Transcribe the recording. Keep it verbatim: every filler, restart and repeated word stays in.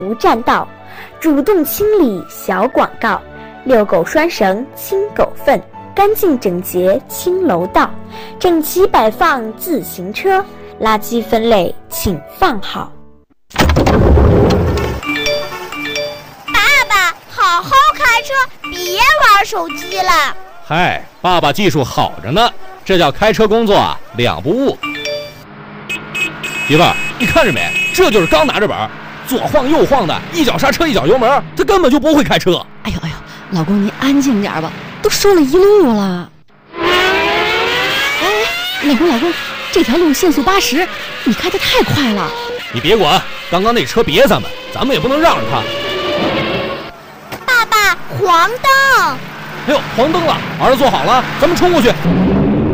无占道，主动清理小广告，遛狗拴绳清狗粪，干净整洁清楼道，整齐摆放自行车，垃圾分类请放好。 爸爸，好好开车，别玩手机了。 嗨，爸爸技术好着呢，这叫开车工作啊，两不误。媳妇儿，你看着没？这就是刚拿着本，左晃右晃的，一脚刹车一脚油门，他根本就不会开车。 哎呦哎呦，老公您安静点吧，都说了一路了。哎，老公老公，这条路限速八十，你开得太快了。 你别管，刚刚那车别咱们，咱们也不能让着他。 爸爸，黄灯！ 哎呦，黄灯了，儿子坐好了，咱们冲过去。